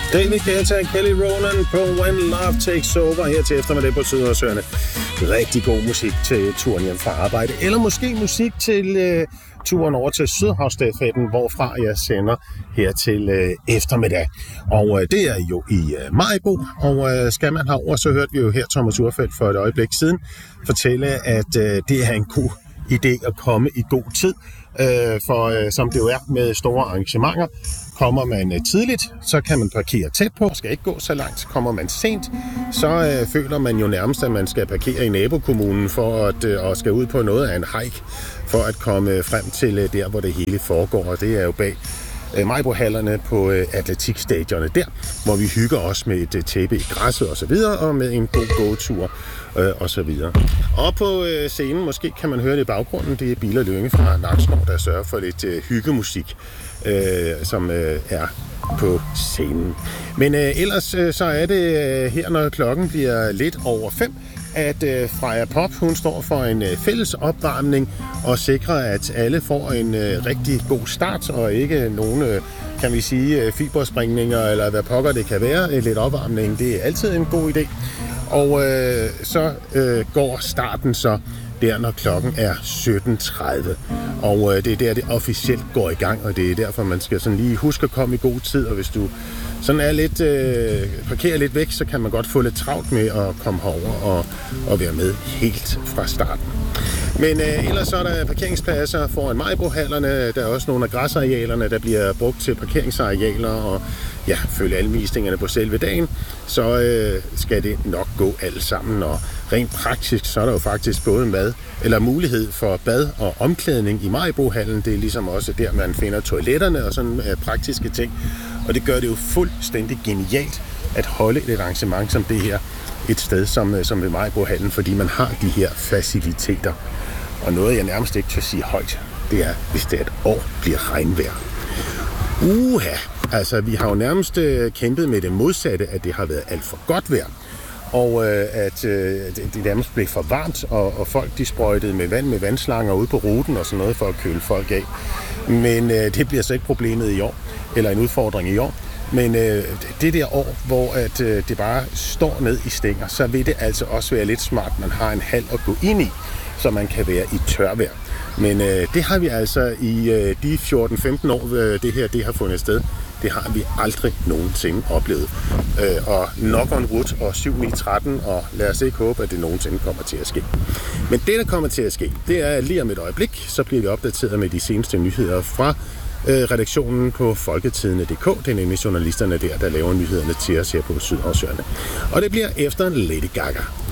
David Guetta og Kelly Rowland på When Love Takes Over her til eftermiddag på Sydhavsøerne. Rigtig god musik til turen hjem fra arbejde, eller måske musik til turen over til Sydhavsstafetten, hvorfra jeg sender her til eftermiddag. Og det er jo i Maribo, og skal man herover, så hørte vi jo her Thomas Urfeldt for et øjeblik siden fortælle, at det er en god idé at komme i god tid, for som det jo er med store arrangementer, kommer man tidligt, så kan man parkere tæt på, skal ikke gå så langt. Kommer man sent, så føler man jo nærmest, at man skal parkere i nabokommunen for at skal ud på noget af en hike, for at komme frem til der, hvor det hele foregår. Og det er jo bag Maribo-hallerne på atletikstadionet der, hvor vi hygger os med et tæppe i græsset og så videre, og med en god gåtur og så videre. Og på scenen, måske kan man høre det i baggrunden, det er Biler Lønge fra Nakskov, der sørger for lidt hyggemusik, som er på scenen. Men ellers så er det her, når klokken bliver lidt over 5, at Freja Pop, hun står for en fælles opvarmning og sikrer, at alle får en rigtig god start, og ikke nogen, kan vi sige, fiberspringninger, eller hvad pokker det kan være. Lidt opvarmning, det er altid en god idé. Og så går starten så der, når klokken er 17.30. Og det er der, det officielt går i gang, og det er derfor, man skal sådan lige huske at komme i god tid, og hvis du sådan er lidt, parkerer lidt væk, så kan man godt få lidt travlt med at komme herover og være med helt fra starten. Men ellers så er der parkeringspladser foran Maribo-hallerne. Der er også nogle af græsarealerne, der bliver brugt til parkeringsarealer, og ja, følge anvisningerne på selve dagen, så skal det nok gå alt sammen. Og rent praktisk, så er der jo faktisk både mulighed for bad og omklædning i Maribo-hallen. Det er ligesom også der, man finder toiletterne og sådan praktiske ting. Og det gør det jo fuldstændig genialt at holde et arrangement som det her et sted som ved Maribo-hallen, fordi man har de her faciliteter. Og noget, jeg nærmest ikke kan sige højt, det er, hvis det et år bliver regnvejr. Altså, vi har jo nærmest kæmpet med det modsatte, at det har været alt for godt vejr. Og at det nærmest blev for varmt, og folk de sprøjtede med vand med vandslanger ud på ruten og sådan noget for at køle folk af. Men det bliver så ikke problemet i år, eller en udfordring i år. Men det der år, hvor det bare står ned i stænger, så vil det altså også være lidt smart, man har en hal at gå ind i, så man kan være i tørvejr. Men det har vi altså i de 14-15 år, det har fundet sted. Det har vi aldrig nogensinde oplevet. Og knock on wood og 7-9-13, og lad os ikke håbe, at det nogensinde kommer til at ske. Men det, der kommer til at ske, det er lige om et øjeblik, så bliver vi opdateret med de seneste nyheder fra redaktionen på Folketidende.dk. Det er nemlig journalisterne der laver nyhederne til os her på Sydhavsøerne. Og det bliver efter Lady Gaga.